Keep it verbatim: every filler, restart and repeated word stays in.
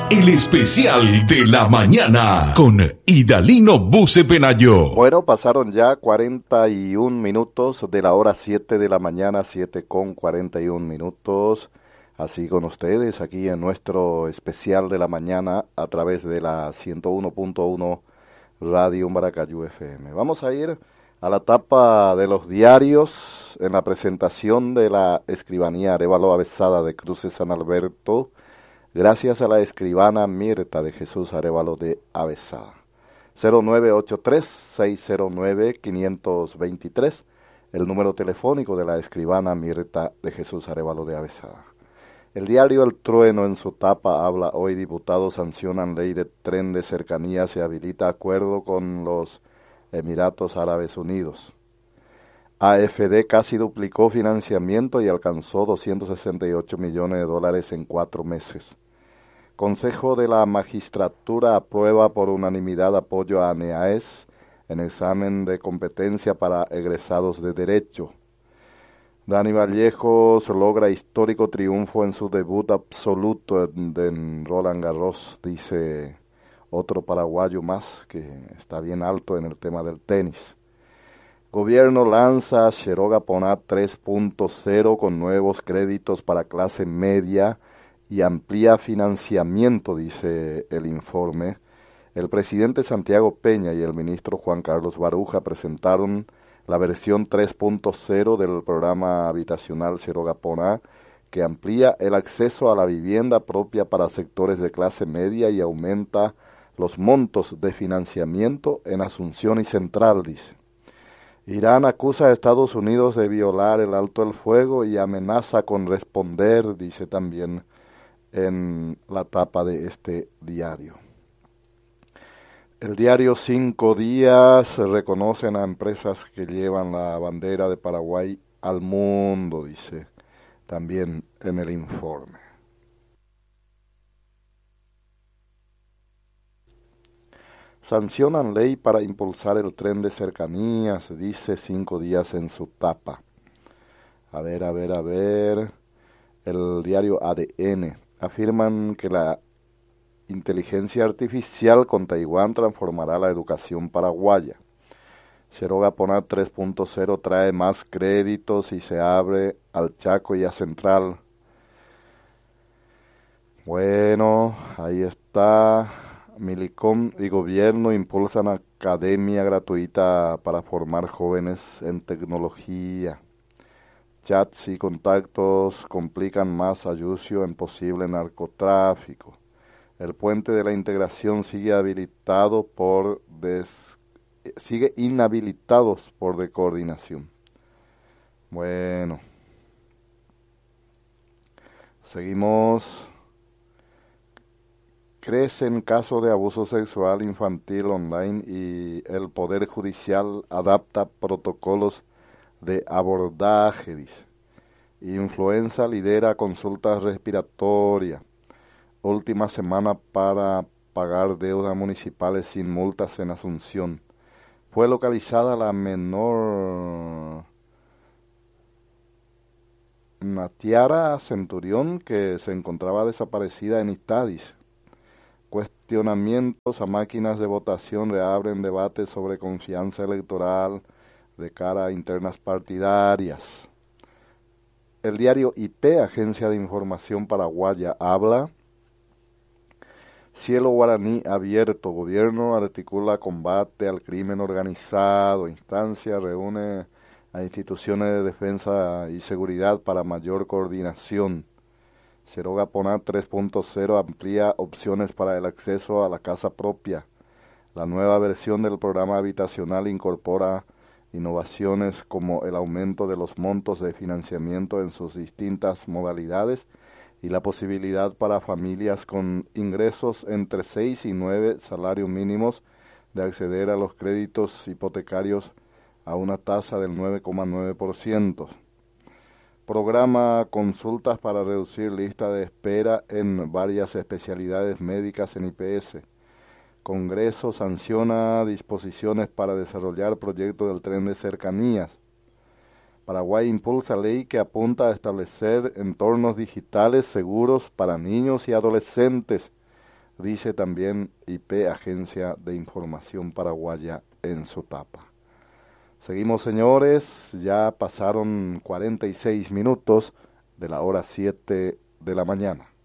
El especial de la mañana con Idalino Buce Penayo. Bueno, pasaron ya cuarenta y un minutos de la hora siete de la mañana, siete con cuarenta y un minutos. Así con ustedes aquí en nuestro especial de la mañana a través de la ciento uno punto uno Radio Maracayú F M. Vamos a ir a la tapa de los diarios en la presentación de la escribanía Arévalo Avesada de Cruces San Alberto, gracias a la escribana Mirta de Jesús Arévalo de Avesada. cero nueve ocho tres, seis cero nueve, cinco dos tres, el número telefónico de la escribana Mirta de Jesús Arévalo de Avesada. El diario El Trueno en su tapa habla hoy: diputados sancionan ley de tren de cercanías y habilita acuerdo con los Emiratos Árabes Unidos. A F D casi duplicó financiamiento y alcanzó doscientos sesenta y ocho millones de dólares en cuatro meses. Consejo de la Magistratura aprueba por unanimidad apoyo a ANEAES en examen de competencia para egresados de Derecho. Dani Vallejos logra histórico triunfo en su debut absoluto en, en Roland Garros, dice otro paraguayo más que está bien alto en el tema del tenis. Gobierno lanza Xiroga Ponat tres punto cero con nuevos créditos para clase media y amplía financiamiento, dice el informe. El presidente Santiago Peña y el ministro Juan Carlos Baruja presentaron la versión tres punto cero del programa habitacional Xiroga Ponat, que amplía el acceso a la vivienda propia para sectores de clase media y aumenta los montos de financiamiento en Asunción y Central, dice. Irán acusa a Estados Unidos de violar el alto el fuego y amenaza con responder, dice también en la tapa de este diario. El diario Cinco Días reconocen a empresas que llevan la bandera de Paraguay al mundo, dice también en el informe. Sancionan ley para impulsar el tren de cercanías, dice Cinco Días en su tapa. A ver, a ver, a ver. El diario A D N. Afirman que la inteligencia artificial con Taiwán transformará la educación paraguaya. Xiroga Ponat tres punto cero trae más créditos y se abre al Chaco y a Central. Bueno, ahí está. Milicom y gobierno impulsan academia gratuita para formar jóvenes en tecnología. Chats y contactos complican más a Yucio en posible narcotráfico. El puente de la integración sigue habilitado por des, sigue inhabilitados por descoordinación. Bueno, seguimos. Crecen casos de abuso sexual infantil online y el Poder Judicial adapta protocolos de abordaje, dice. Influenza lidera consultas respiratorias. Última semana para pagar deudas municipales sin multas en Asunción. Fue localizada la menor Natiara Centurión, que se encontraba desaparecida en Istadis. Cuestionamientos a máquinas de votación reabren debates sobre confianza electoral de cara a internas partidarias. El diario I P, Agencia de Información Paraguaya, habla: Cielo Guaraní abierto, gobierno articula combate al crimen organizado, instancia reúne a instituciones de defensa y seguridad para mayor coordinación. Xiroga Ponat tres punto cero amplía opciones para el acceso a la casa propia. La nueva versión del programa habitacional incorpora innovaciones como el aumento de los montos de financiamiento en sus distintas modalidades y la posibilidad para familias con ingresos entre seis y nueve salarios mínimos de acceder a los créditos hipotecarios a una tasa del nueve coma nueve por ciento. Programa consultas para reducir lista de espera en varias especialidades médicas en I P S. Congreso sanciona disposiciones para desarrollar proyectos del tren de cercanías. Paraguay impulsa ley que apunta a establecer entornos digitales seguros para niños y adolescentes. dice también I P, Agencia de Información Paraguaya, en su tapa. Seguimos, señores, ya pasaron cuarenta y seis minutos de la hora siete de la mañana.